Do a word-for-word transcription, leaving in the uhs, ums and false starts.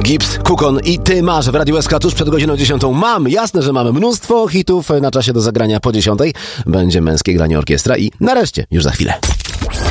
Gibbs, Kukon i Ty masz w Radiu S K tuż przed godziną dziesiątą. Mam, jasne, że mamy mnóstwo hitów na czasie do zagrania po dziesiątej. Będzie męskie granie orkiestra i nareszcie, już za chwilę.